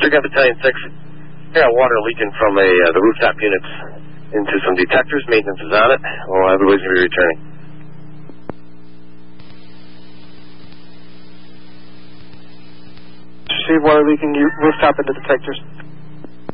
Gun Battalion 6. Yeah, water leaking from the rooftop units into some detectors. Maintenance is on it. Well, everybody's going to be returning. See water leaking rooftop into detectors.